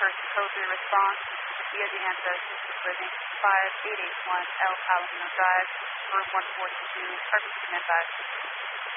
first code 3 response via the answer assisted living 5881 El Palomino Drive, room 142, RBC standby.